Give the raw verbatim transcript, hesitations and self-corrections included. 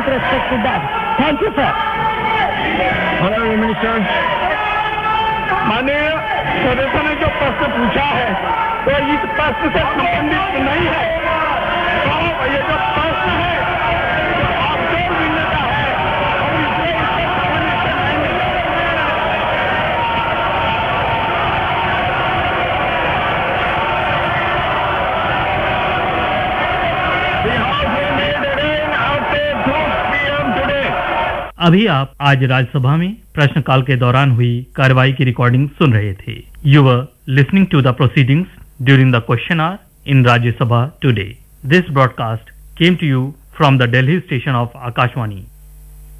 with respect to that. Thank you, sir. Honorable Minister. माननीय सदस्य ने जो प्रश्न पूछा है तो इस प्रश्न से संबंधित नहीं है। तो ये जो प्रश्न है जो ऑफशोर विंड का है और इसलिए इससे संबंधित नहीं है। The House will meet again after two p m today. अभी आप आज राज्यसभा में प्रश्नकाल के दौरान हुई कार्रवाई की रिकॉर्डिंग सुन रहे थे। You were listening to the proceedings during the question our in Rajya Sabha today. This broadcast came to you from the Delhi station of Akashvani.